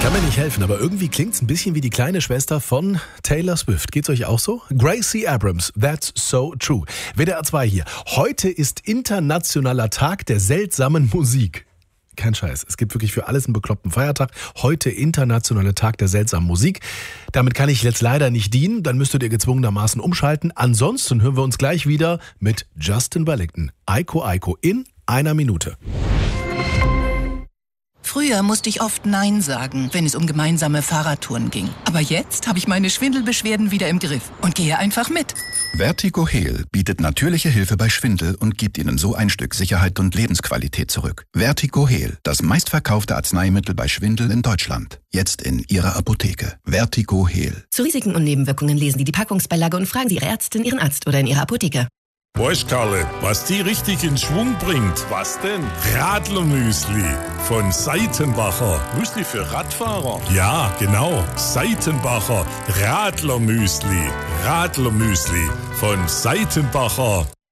Kann mir nicht helfen, aber irgendwie klingt's ein bisschen wie die kleine Schwester von Taylor Swift. Geht's euch auch so? Gracie Abrams, That's So True. WDR 2 hier. Heute ist internationaler Tag der seltsamen Musik. Kein Scheiß. Es gibt wirklich für alles einen bekloppten Feiertag. Heute internationaler Tag der seltsamen Musik. Damit kann ich jetzt leider nicht dienen. Dann müsstet ihr gezwungenermaßen umschalten. Ansonsten hören wir uns gleich wieder mit Justin Wellington. Aiko Aiko in einer Minute. Früher musste ich oft Nein sagen, wenn es um gemeinsame Fahrradtouren ging. Aber jetzt habe ich meine Schwindelbeschwerden wieder im Griff und gehe einfach mit. Vertigo Heal bietet natürliche Hilfe bei Schwindel und gibt Ihnen so ein Stück Sicherheit und Lebensqualität zurück. Vertigo Heal, das meistverkaufte Arzneimittel bei Schwindel in Deutschland. Jetzt in Ihrer Apotheke. Vertigo Heal. Zu Risiken und Nebenwirkungen lesen Sie die Packungsbeilage und fragen Sie Ihre Ärztin, Ihren Arzt oder in Ihrer Apotheke. Weißt Karle, was die richtig in Schwung bringt? Was denn? Radlermüsli von Seitenbacher. Müsli für Radfahrer? Ja, genau. Seitenbacher Radlermüsli. Radlermüsli von Seitenbacher.